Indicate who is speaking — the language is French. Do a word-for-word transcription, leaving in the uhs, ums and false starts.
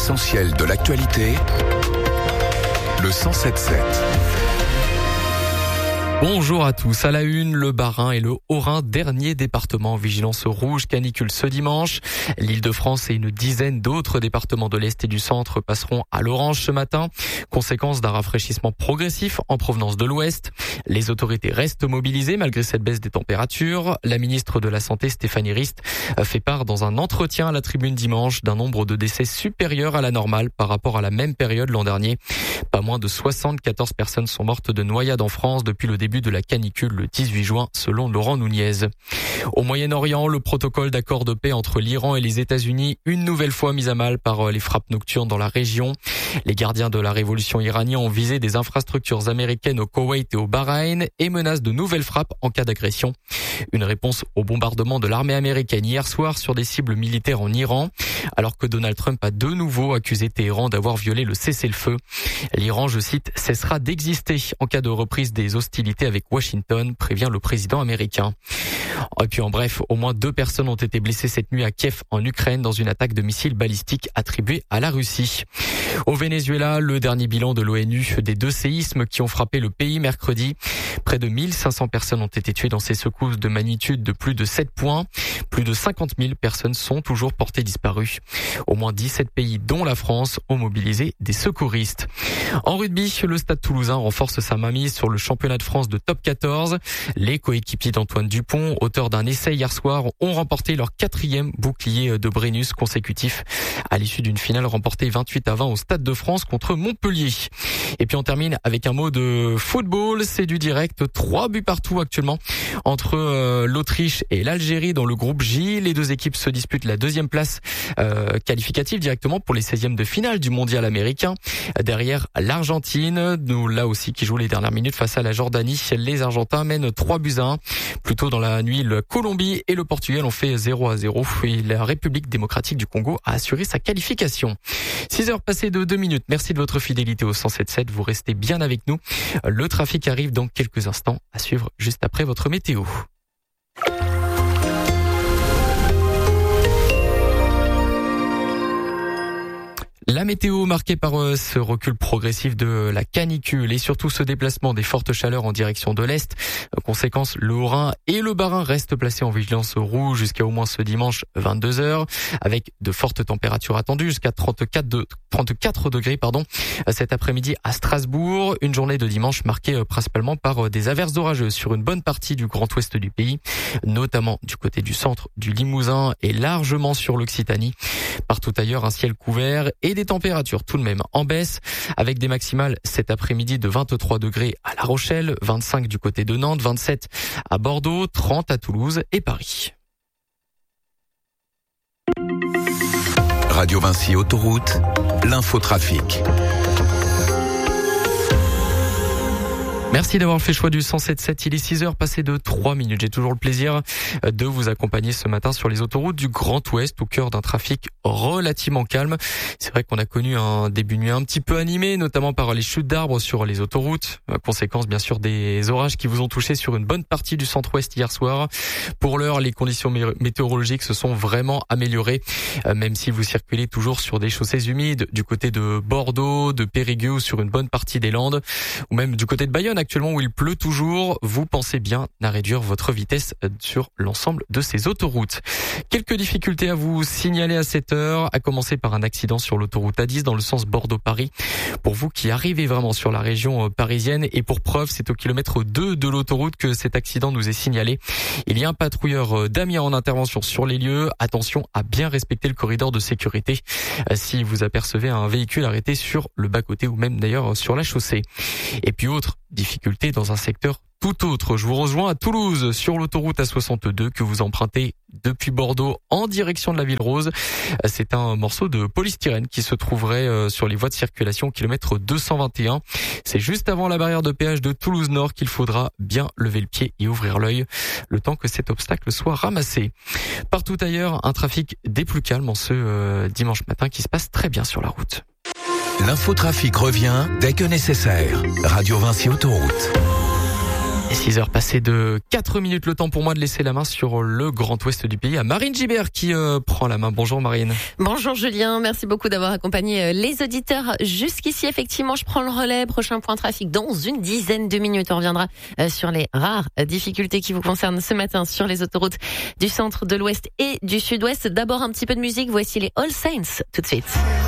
Speaker 1: L'essentiel de l'actualité, le cent sept sept.
Speaker 2: Bonjour à tous. À la une, le Bas-Rhin et le Haut-Rhin, dernier département en vigilance rouge canicule ce dimanche. L'Île-de-France et une dizaine d'autres départements de l'Est et du Centre passeront à l'orange ce matin. Conséquence d'un rafraîchissement progressif en provenance de l'Ouest. Les autorités restent mobilisées malgré cette baisse des températures. La ministre de la Santé, Stéphanie Rist, fait part dans un entretien à la tribune dimanche d'un nombre de décès supérieur à la normale par rapport à la même période l'an dernier. Pas moins de soixante-quatorze personnes sont mortes de noyade en France depuis le début de la canicule le dix-huit juin, selon Laurent Nunez. Au Moyen-Orient, le protocole d'accord de paix entre l'Iran et les États-Unis, une nouvelle fois mis à mal par les frappes nocturnes dans la région. Les gardiens de la révolution iranienne ont visé des infrastructures américaines au Koweït et au Bahreïn et menacent de nouvelles frappes en cas d'agression. Une réponse au bombardement de l'armée américaine hier soir sur des cibles militaires en Iran, alors que Donald Trump a de nouveau accusé Téhéran d'avoir violé le cessez-le-feu. L'Iran, je cite, cessera d'exister en cas de reprise des hostilités avec Washington, prévient le président américain. Et puis en bref, au moins deux personnes ont été blessées cette nuit à Kiev en Ukraine dans une attaque de missiles balistiques attribuée à la Russie. Au Venezuela, le dernier bilan de l'ONU des deux séismes qui ont frappé le pays mercredi. Près de mille cinq cents personnes ont été tuées dans ces secousses de magnitude de plus de sept points. Plus de cinquante mille personnes sont toujours portées disparues. Au moins dix-sept pays, dont la France, ont mobilisé des secouristes. En rugby, le Stade Toulousain renforce sa mainmise sur le championnat de France de top quatorze. Les coéquipiers d'Antoine Dupont, auteurs d'un essai hier soir, ont remporté leur quatrième bouclier de Brennus consécutif à l'issue d'une finale remportée vingt-huit à vingt au Stade de France contre Montpellier. Et puis on termine avec un mot de football, c'est du direct, trois buts partout actuellement entre euh, l'Autriche et l'Algérie dans le groupe J. Les deux équipes se disputent la deuxième place euh, qualificative directement pour les seizièmes de finale du mondial américain. Derrière l'Argentine, nous là aussi qui joue les dernières minutes face à la Jordanie. Les Argentins mènent trois buts à un. Plus tôt dans la nuit, la Colombie et le Portugal ont fait zéro à zéro et la République démocratique du Congo a assuré sa qualification. six heures passées de deux minutes. Merci de votre fidélité au cent sept sept. Vous restez bien avec nous. Le trafic arrive dans quelques instants, à suivre juste après votre météo. La météo marquée par ce recul progressif de la canicule et surtout ce déplacement des fortes chaleurs en direction de l'Est. Conséquence, le Haut-Rhin et le Bas-Rhin restent placés en vigilance rouge jusqu'à au moins ce dimanche vingt-deux heures avec de fortes températures attendues jusqu'à trente-quatre, de, trente-quatre degrés pardon, cet après-midi à Strasbourg. Une journée de dimanche marquée principalement par des averses orageuses sur une bonne partie du grand ouest du pays, notamment du côté du centre du Limousin et largement sur l'Occitanie. Partout ailleurs, un ciel couvert et des températures tout de même en baisse avec des maximales cet après-midi de vingt-trois degrés à La Rochelle, vingt-cinq du côté de Nantes, vingt-sept à Bordeaux, trente à Toulouse et Paris.
Speaker 1: Radio Vinci Autoroute, l'infotrafic.
Speaker 2: Merci d'avoir fait le choix du cent sept sept. Il est six heures passées de trois minutes. J'ai toujours le plaisir de vous accompagner ce matin sur les autoroutes du Grand Ouest au cœur d'un trafic relativement calme. C'est vrai qu'on a connu un début de nuit un petit peu animé, notamment par les chutes d'arbres sur les autoroutes. Conséquence bien sûr des orages qui vous ont touché sur une bonne partie du centre-ouest hier soir. Pour l'heure, les conditions météorologiques se sont vraiment améliorées, même si vous circulez toujours sur des chaussées humides du côté de Bordeaux, de Périgueux ou sur une bonne partie des Landes, ou même du côté de Bayonne actuellement où il pleut toujours. Vous pensez bien à réduire votre vitesse sur l'ensemble de ces autoroutes. Quelques difficultés à vous signaler à cette heure, à commencer par un accident sur l'autoroute A dix dans le sens Bordeaux-Paris. Pour vous qui arrivez vraiment sur la région parisienne, et pour preuve, c'est au kilomètre deux de l'autoroute que cet accident nous est signalé. Il y a un patrouilleur d'Amiens en intervention sur les lieux. Attention à bien respecter le corridor de sécurité si vous apercevez un véhicule arrêté sur le bas-côté ou même d'ailleurs sur la chaussée. Et puis autre difficulté dans un secteur tout autre. Je vous rejoins à Toulouse sur l'autoroute A soixante-deux que vous empruntez depuis Bordeaux en direction de la Ville Rose. C'est un morceau de polystyrène qui se trouverait sur les voies de circulation au kilomètre deux cent vingt et un. C'est juste avant la barrière de péage de Toulouse Nord qu'il faudra bien lever le pied et ouvrir l'œil le temps que cet obstacle soit ramassé. Partout ailleurs, un trafic des plus calmes en ce euh, dimanche matin qui se passe très bien sur la route.
Speaker 1: L'infotrafic revient dès que nécessaire. Radio Vinci Autoroute.
Speaker 2: Et six heures passées de quatre minutes, le temps pour moi de laisser la main sur le grand ouest du pays à Marine Gibert qui euh, prend la main. Bonjour Marine.
Speaker 3: Bonjour Julien, merci beaucoup d'avoir accompagné les auditeurs jusqu'ici. Effectivement, je prends le relais. Prochain point trafic dans une dizaine de minutes. On reviendra sur les rares difficultés qui vous concernent ce matin sur les autoroutes du centre, de l'ouest et du sud-ouest. D'abord un petit peu de musique, voici les All Saints tout de suite.